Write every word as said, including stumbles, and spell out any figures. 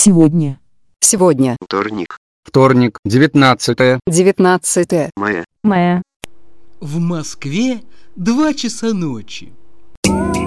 Сегодня. Сегодня. Вторник. Вторник, девятнадцатое. девятнадцатое Мая. Мая. В Москве два часа ночи.